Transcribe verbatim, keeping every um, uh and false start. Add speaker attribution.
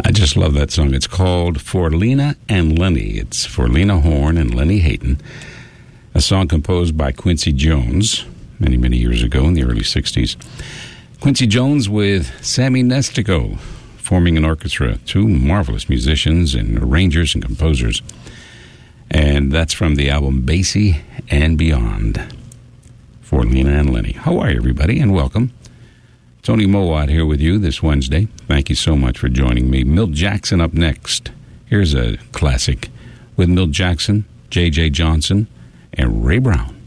Speaker 1: I just love that song. It's called For Lena and Lenny. It's for Lena Horne and Lenny Hayton, a song composed by Quincy Jones many, many years ago in the early sixties. Quincy Jones with Sammy Nestico forming an orchestra, two marvelous musicians and arrangers and composers. And that's from the album Basie and Beyond, For Lena and Lenny. How are you, everybody, and welcome. Tony Mowat here with you this Wednesday. Thank you so much for joining me. Milt Jackson up next. Here's a classic with Milt Jackson, J J Johnson, and Ray Brown.